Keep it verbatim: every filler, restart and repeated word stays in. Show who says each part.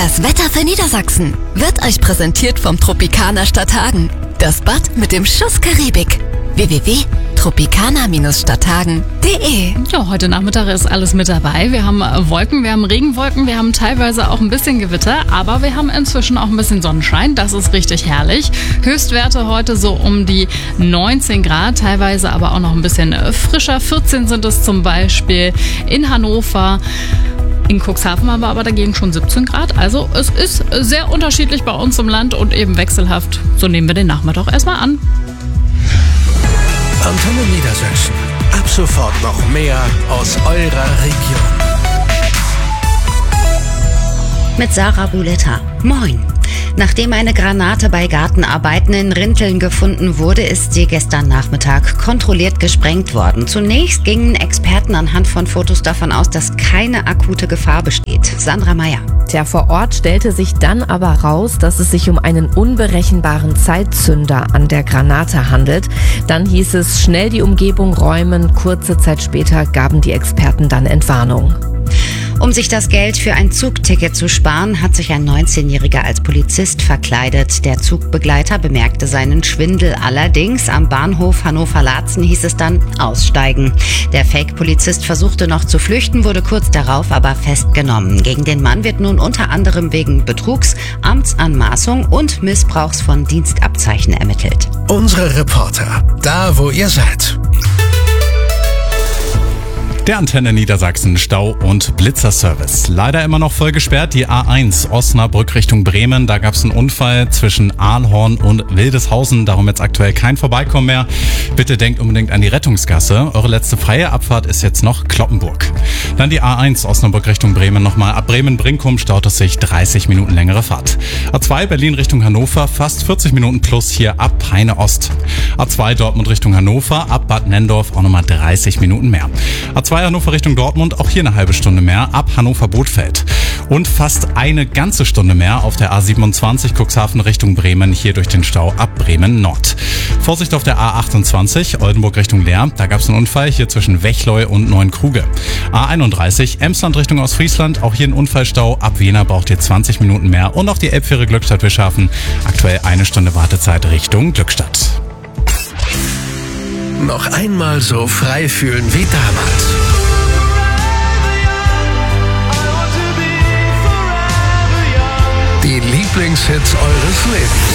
Speaker 1: Das Wetter für Niedersachsen wird euch präsentiert vom Tropicana Stadthagen. Das Bad mit dem Schuss Karibik. w w w punkt tropicana stadthagen punkt de.
Speaker 2: Ja, heute Nachmittag ist alles mit dabei. Wir haben Wolken, wir haben Regenwolken, wir haben teilweise auch ein bisschen Gewitter, aber wir haben inzwischen auch ein bisschen Sonnenschein. Das ist richtig herrlich. Höchstwerte heute so um die neunzehn Grad, teilweise aber auch noch ein bisschen frischer. vierzehn sind es zum Beispiel in Hannover. In Cuxhaven haben wir aber dagegen schon siebzehn Grad. Also es ist sehr unterschiedlich bei uns im Land und eben wechselhaft. So nehmen wir den Nachmittag erstmal an.
Speaker 3: Antenne Niedersachsen. Ab sofort noch mehr aus eurer Region.
Speaker 4: Mit Sarah Buletta. Moin. Nachdem eine Granate bei Gartenarbeiten in Rinteln gefunden wurde, ist sie gestern Nachmittag kontrolliert gesprengt worden. Zunächst gingen Experten anhand von Fotos davon aus, dass keine akute Gefahr besteht. Sandra Meyer.
Speaker 5: Tja, vor Ort stellte sich dann aber raus, dass es sich um einen unberechenbaren Zeitzünder an der Granate handelt. Dann hieß es, schnell die Umgebung räumen. Kurze Zeit später gaben die Experten dann Entwarnung.
Speaker 4: Um sich das Geld für ein Zugticket zu sparen, hat sich ein neunzehnjähriger als Polizist verkleidet. Der Zugbegleiter bemerkte seinen Schwindel allerdings. Am Bahnhof Hannover-Laatzen hieß es dann aussteigen. Der Fake-Polizist versuchte noch zu flüchten, wurde kurz darauf aber festgenommen. Gegen den Mann wird nun unter anderem wegen Betrugs, Amtsanmaßung und Missbrauchs von Dienstabzeichen ermittelt.
Speaker 3: Unsere Reporter, da wo ihr seid.
Speaker 6: Der Antenne Niedersachsen Stau- und Blitzerservice. Leider immer noch voll gesperrt. Die A eins Osnabrück Richtung Bremen. Da gab es einen Unfall zwischen Ahlhorn und Wildeshausen. Darum jetzt aktuell kein Vorbeikommen mehr. Bitte denkt unbedingt an die Rettungsgasse. Eure letzte freie Abfahrt ist jetzt noch Cloppenburg. Dann die A eins Osnabrück Richtung Bremen nochmal. Ab Bremen-Brinkum staut es sich dreißig Minuten längere Fahrt. A zwei Berlin Richtung Hannover. Fast vierzig Minuten plus hier ab Peine Ost. A zwei Dortmund Richtung Hannover. Ab Bad Nenndorf auch nochmal dreißig Minuten mehr. A zwei Hannover Richtung Dortmund, auch hier eine halbe Stunde mehr, ab Hannover-Bothfeld. Und fast eine ganze Stunde mehr auf der A siebenundzwanzig Cuxhaven Richtung Bremen, hier durch den Stau ab Bremen Nord. Vorsicht auf der A achtundzwanzig Oldenburg Richtung Leer, da gab es einen Unfall, hier zwischen Wechleu und Neunkruge. A einunddreißig Emsland Richtung Ostfriesland, auch hier ein Unfallstau, ab Wiener braucht ihr zwanzig Minuten mehr. Und auch die Elbfähre Glückstadt-Wischhafen, aktuell eine Stunde Wartezeit Richtung Glückstadt.
Speaker 3: Noch einmal so frei fühlen wie damals. Die Lieblingshits eures Lebens.